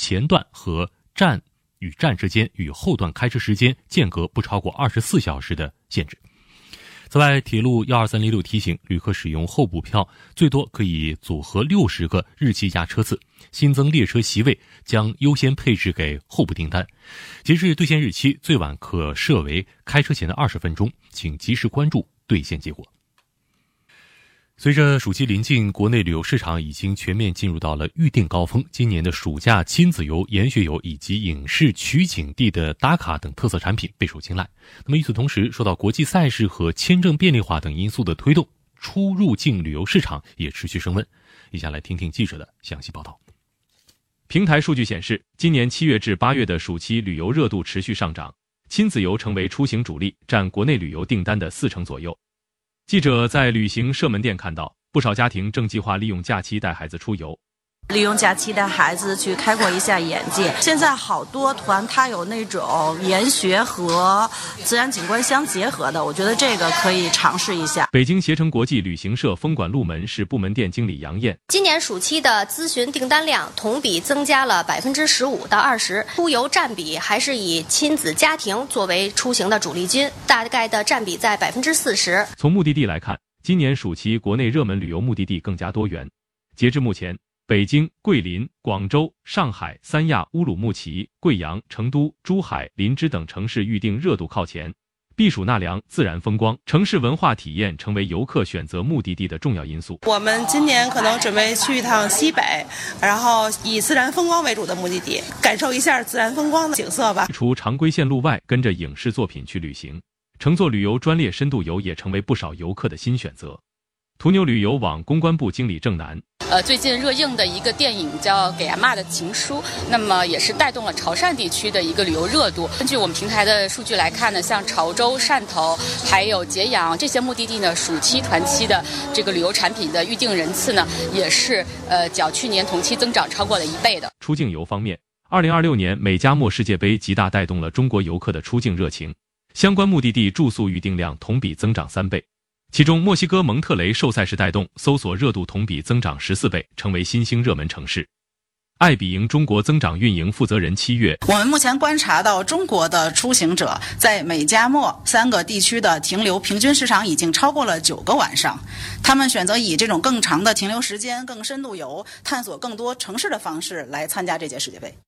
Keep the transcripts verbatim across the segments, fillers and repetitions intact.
前段和站与站之间与后段开车时间间隔不超过二十四小时的限制。此外，铁路一二三零六提醒旅客使用候补票最多可以组合六十个日期加车次，新增列车席位将优先配置给候补订单，截至兑现日期最晚可设为开车前的二十分钟，请及时关注兑现结果。随着暑期临近，国内旅游市场已经全面进入到了预订高峰。今年的暑假亲子游、研学游以及影视取景地的打卡等特色产品备受青睐。那么与此同时，受到国际赛事和签证便利化等因素的推动，出入境旅游市场也持续升温。以下来听听记者的详细报道。 平台数据显示，今年七月至八月的暑期旅游热度持续上涨，亲子游成为出行主力，占国内旅游订单的四成左右。记者在旅行社门店看到，不少家庭正计划利用假期带孩子出游。 利用假期带孩子去开阔一下眼界。现在好多团它有那种研学和自然景观相结合的，我觉得这个可以尝试一下。 北京携程国际旅行社丰管路门市部门店经理杨艳， 今年暑期的咨询订单量同比增加了百分之十五到二十，出游占比还是以亲子家庭作为出行的主力军，大概的占比在百分之四十。 从目的地来看，今年暑期国内热门旅游目的地更加多元。截至目前，北京、桂林、广州、上海、三亚、乌鲁木齐、贵阳、成都、珠海、林芝等城市预订热度靠前，避暑纳凉、自然风光、城市文化体验成为游客选择目的地的重要因素。 我们今年可能准备去一趟西北，然后以自然风光为主的目的地，感受一下自然风光的景色吧。 除常规线路外，跟着影视作品去旅行，乘坐旅游专列深度游也成为不少游客的新选择。途牛旅游网公关部经理郑楠， 呃，最近热映的一个电影叫《给阿嬷的情书》，那么也是带动了潮汕地区的一个旅游热度。根据我们平台的数据来看呢，像潮州、汕头还有揭阳这些目的地呢，暑期团期的这个旅游产品的预订人次呢，也是呃较去年同期增长超过了一倍的。 出境游方面，二零二六年美加墨世界杯极大带动了中国游客的出境热情，相关目的地住宿预订量同比增长三倍。其中，墨西哥蒙特雷受赛事带动，搜索热度同比增长十四倍，成为新兴热门城市。爱彼迎中国增长运营负责人七月， 我们目前观察到，中国的出行者在美加墨三个地区的停留平均时长已经超过了九个晚上。他们选择以这种更长的停留时间、更深度游、探索更多城市的方式来参加这届世界杯。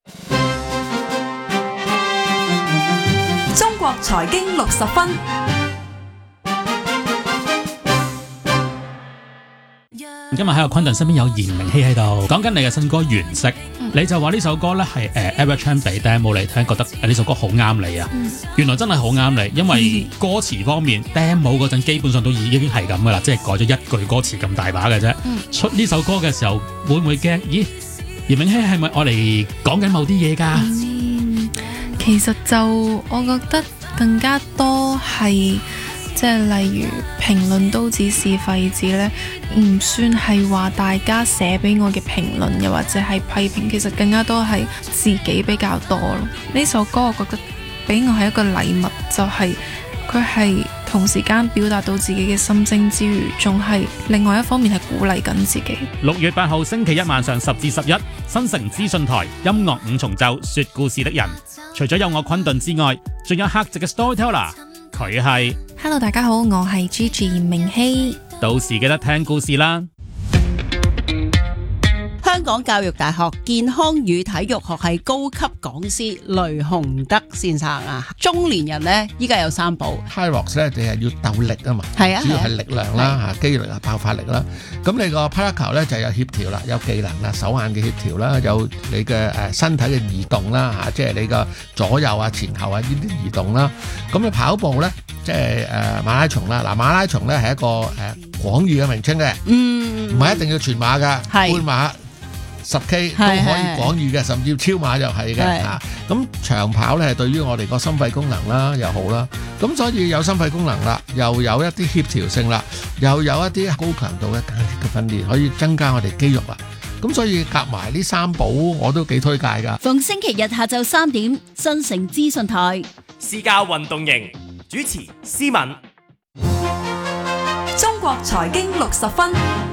中國財經六十分。 今日喺個昆頓身邊有嚴明熙喺度，講緊你嘅新歌《原色》，嗯、你就話呢首歌咧係誒 Everchan 俾 demo 你聽，覺得誒呢首歌好啱你啊！嗯、原來真係好啱你，因為歌詞方面、嗯、demo 嗰陣基本上都已經係咁噶啦，即係改咗一句歌詞咁大把嘅啫。嗯、出呢首歌嘅時候會唔會驚？咦，嚴明熙係咪我哋講緊某啲嘢㗎？ 嗯，其實就我覺得更加多係。即係例如評論都只是廢紙呢，唔算係話大家寫俾我嘅評論，又或者係批評，其實更加多係自己比較多咯。呢首歌我覺得俾我係一個禮物，就係佢係同時間表達到自己嘅心聲之餘，仲係另外一方面係鼓勵緊自己。 六月八號星期一晚上十至十一，新城資訊台音樂五重奏說故事的人，除咗有我昆頓之外，仲有客席嘅 storyteller， 佢係。 Hello， 大家好，我係 Gigi 明熙。 到時記得聽故事啦。 香港教育大學健康與體育學系高級講師雷洪德先生啊，中年人呢，依家有三寶。 Hyrox 咧，你係要鬥力啊嘛， 係啊， 主要係力量啦，嚇肌力啊、爆發力啦。咁你個 Paracol 咧就有協調啦，有技能啦、手眼嘅協調啦，有你嘅誒身體嘅移動啦，嚇，即係你個左右啊、前後啊呢啲移動啦。咁你跑步咧，即係誒馬拉松啦。嗱，馬拉松咧係一個誒廣義嘅名稱嘅，嗯，唔係一定要全馬㗎，半馬。十 K 都可以廣義嘅，甚至超馬又係嘅嚇。咁長跑咧係對於我哋個心肺功能啦又好啦。咁所以有心肺功能啦，又有一啲協調性啦，又有一啲高強度嘅間歇嘅訓練，可以增加我哋肌肉啦。咁所以夾埋呢三寶我都幾推介㗎。 逢星期日下晝三點，新城資訊台私家運動營主持思敏。 中國財經六十分。